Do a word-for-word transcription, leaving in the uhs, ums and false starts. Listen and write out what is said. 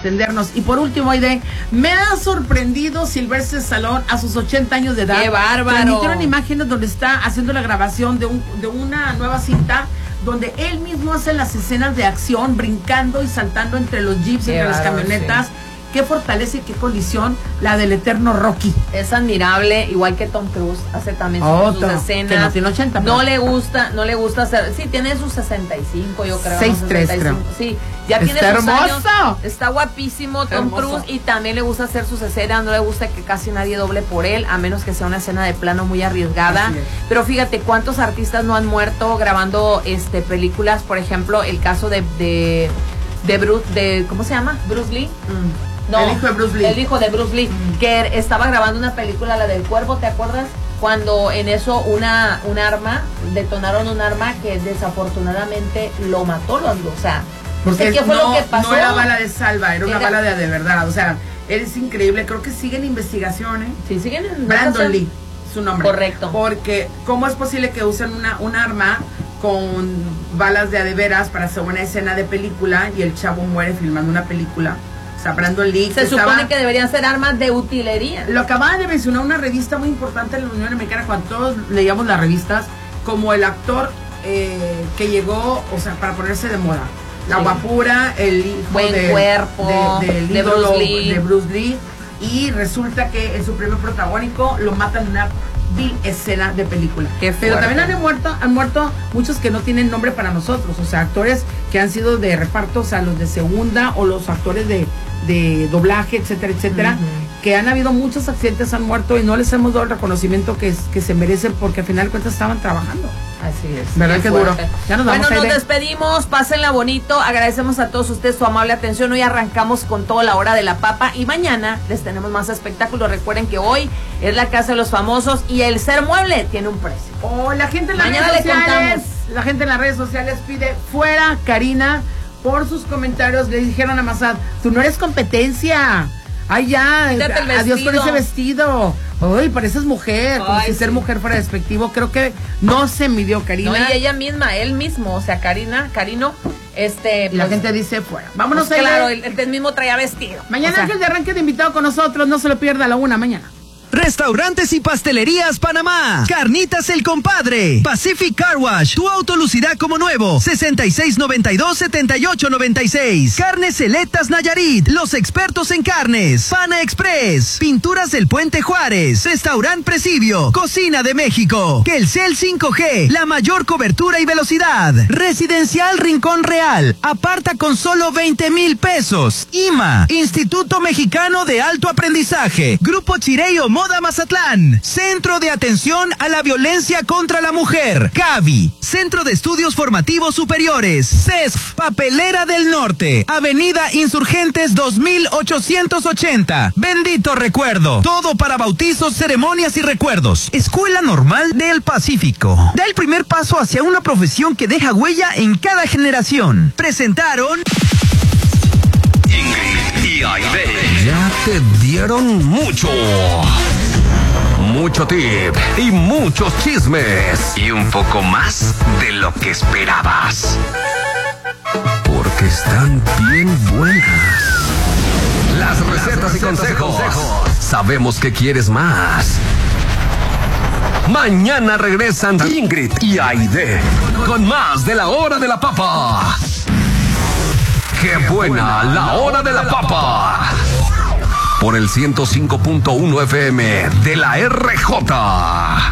atendernos. Y por último, Aide, me ha sorprendido Sylvester Stallone a sus ochenta años de edad. ¡Qué bárbaro! Transmitieron imágenes donde está haciendo la grabación de, un, de una nueva cinta donde él mismo hace las escenas de acción, brincando y saltando entre los jeeps, Qué entre las bárbaro, camionetas. Sí. Qué fortaleza y qué colisión la del eterno Rocky. Es admirable, igual que Tom Cruise, hace también oh, sus escenas. Que no tiene ochenta. No le gusta, no le gusta hacer, sí, tiene sus sesenta y cinco, yo creo. sesenta y tres, creo. Sí, ya está tiene sus hermoso. años. Está guapísimo Tom hermoso. Cruise y también le gusta hacer sus escenas, no le gusta que casi nadie doble por él, a menos que sea una escena de plano muy arriesgada. Pero fíjate cuántos artistas no han muerto grabando este películas, por ejemplo, el caso de de, de Bruce, de ¿cómo se llama? Bruce Lee. Mm. No, el hijo de Bruce Lee. El hijo de Bruce Lee, mm. que estaba grabando una película, la del Cuervo, ¿te acuerdas? Cuando en eso una un arma, detonaron un arma que desafortunadamente lo mató, lo, o sea, porque ¿qué fue no, lo que pasó? No era bala de salva, era una era, bala de de verdad, o sea, es increíble, creo que siguen investigaciones. Sí, siguen en Brandon Lee, su nombre. Correcto. Porque, ¿cómo es posible que usen una, un arma con balas de a de veras para hacer una escena de película y el chavo muere filmando una película? O sea, Brandon Lee, se supone estaba, que deberían ser armas de utilería. Lo acababa de mencionar una revista muy importante en la Unión Americana, cuando todos leíamos las revistas, como el actor eh, que llegó, o sea, para ponerse de moda. La sí. guapura, el hijo buen de, cuerpo, de, de, de, Bruce Lee. de Bruce Lee. Y resulta que en su primer protagónico lo matan en una vil escena de película. Qué Pero también han muerto, han muerto muchos que no tienen nombre para nosotros, o sea, actores que han sido de reparto, o sea, los de segunda o los actores de, de doblaje, etcétera, etcétera, uh-huh. que han habido muchos accidentes, han muerto y no les hemos dado el reconocimiento que, que se merecen porque al final de cuentas estaban trabajando. Así es. ¿Verdad que duro? Ya nos vamos, bueno, nos despedimos, pásenla bonito, agradecemos a todos ustedes su amable atención, hoy arrancamos con toda la hora de la papa y mañana les tenemos más espectáculos, recuerden que hoy es la Casa de los Famosos y el ser mueble tiene un precio. Oh, la gente en las mañana redes le sociales, contamos. La gente en las redes sociales pide fuera Karina por sus comentarios, le dijeron a Massad, tú no eres competencia. Ay, ya, adiós con ese vestido. Ay, pareces mujer, como Ay, si sí. ser mujer fuera despectivo. Creo que no se midió, Karina. No, y ella misma, él mismo, o sea, Karina, Karino, este... Y pues, la gente dice fuera. Vámonos pues, a claro, él, él mismo traía vestido. Mañana o sea, Ángel de Arranque de invitado con nosotros, no se lo pierda a la una mañana. Restaurantes y Pastelerías Panamá. Carnitas El Compadre. Pacific Car Wash. Tu auto lucirá como nuevo. sesenta y seis noventa y dos, setenta y ocho noventa y seis. Carnes Selectas Nayarit. Los expertos en carnes. Pana Express. Pinturas del Puente Juárez. Restaurant Presidio. Cocina de México. Telcel cinco G. La mayor cobertura y velocidad. Residencial Rincón Real. Aparta con solo veinte mil pesos. I M A. Instituto Mexicano de Alto Aprendizaje. Grupo Chirey Moda Mazatlán, Centro de Atención a la Violencia contra la Mujer, CAVI, Centro de Estudios Formativos Superiores, C E S F, Papelera del Norte, Avenida Insurgentes dos mil ochocientos ochenta, Bendito Recuerdo, todo para bautizos, ceremonias y recuerdos, Escuela Normal del Pacífico. Da el primer paso hacia una profesión que deja huella en cada generación. Presentaron... Ingrid y Aide. Ya te dieron mucho. Mucho tip y muchos chismes. Y un poco más de lo que esperabas. Porque están bien buenas. Las recetas y consejos. Sabemos que quieres más. Mañana regresan Ingrid y Aide con más de la Hora de la Papa. ¡Qué buena la Hora de la Papa! Por el ciento cinco punto uno F M de la R J.